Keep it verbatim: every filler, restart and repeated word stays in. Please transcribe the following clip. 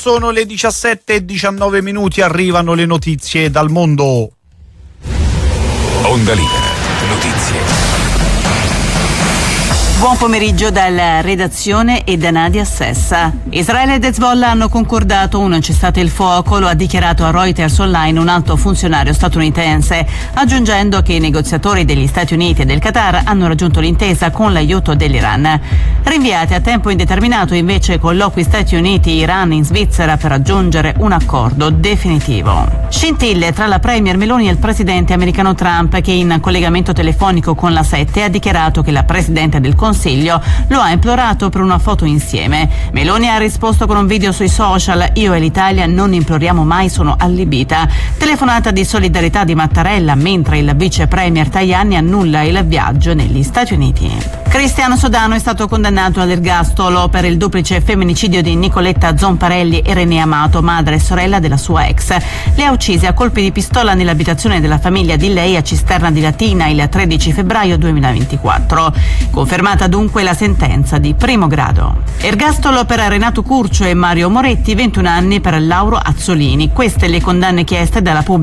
Sono le diciassette e diciannove minuti, arrivano le notizie dal mondo. Onda Libera, notizie. Buon pomeriggio dalla redazione e da Nadia Sessa. Israele ed Hezbollah hanno concordato un cessate il fuoco, lo ha dichiarato a Reuters Online un alto funzionario statunitense, aggiungendo che i negoziatori degli Stati Uniti e del Qatar hanno raggiunto l'intesa con l'aiuto dell'Iran. Rinviati a tempo indeterminato invece colloqui Stati Uniti-Iran in Svizzera per raggiungere un accordo definitivo. Scintille tra la premier Meloni e il presidente americano Trump, che in collegamento telefonico con la sette ha dichiarato che la presidente del Consiglio Consiglio lo ha implorato per una foto insieme. Meloni ha risposto con un video sui social: io e l'Italia non imploriamo mai, sono allibita. Telefonata di solidarietà di Mattarella mentre il vice premier Tajani annulla il viaggio negli Stati Uniti. Cristiano Sodano è stato condannato all'ergastolo per il duplice femminicidio di Nicoletta Zonparelli e René Amato, madre e sorella della sua ex. Le ha uccise a colpi di pistola nell'abitazione della famiglia di lei a Cisterna di Latina il tredici febbraio duemilaventiquattro. Confermata dunque la sentenza di primo grado. Ergastolo per Renato Curcio e Mario Moretti, ventuno anni per Lauro Azzolini. Queste le condanne chieste dalla pubblica